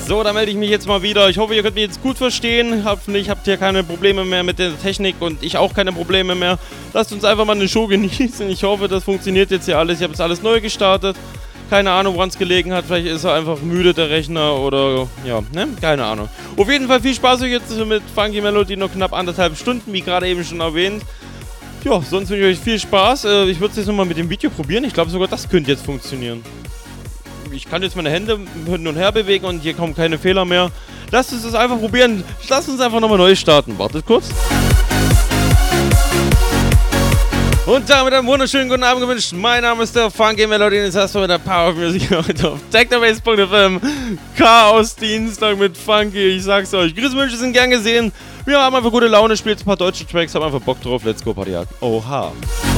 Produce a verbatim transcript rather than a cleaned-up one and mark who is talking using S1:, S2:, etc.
S1: So, da melde ich mich jetzt mal wieder. Ich hoffe, ihr könnt mich jetzt gut verstehen. Hoffentlich habt ihr keine Probleme mehr mit der Technik und ich auch keine Probleme mehr. Lasst uns einfach mal eine Show genießen. Ich hoffe, das funktioniert jetzt hier alles. Ich habe jetzt alles neu gestartet. Keine Ahnung, woran es gelegen hat. Vielleicht ist er einfach müde, der Rechner, oder ja, ne? Keine Ahnung. Auf jeden Fall viel Spaß euch jetzt mit Funky Melody, noch knapp anderthalb Stunden, wie gerade eben schon erwähnt. Ja, sonst wünsche ich euch viel Spaß. Ich würde es jetzt nochmal mit dem Video probieren. Ich glaube, sogar das könnte jetzt funktionieren. Ich kann jetzt meine Hände hin und her bewegen und hier kommen keine Fehler mehr. Lasst uns das einfach probieren. Lasst uns einfach nochmal neu starten. Wartet kurz. Und damit einen wunderschönen guten Abend gewünscht. Mein Name ist der Funky Melody und jetzt hast du mit der Power of Music heute auf technobase punkt f m. Chaos Dienstag mit Funky. Ich sag's euch. Grüßwünsche sind gern gesehen. Wir haben einfach gute Laune, spielt ein paar deutsche Tracks, haben einfach Bock drauf. Let's go, Party. Oha.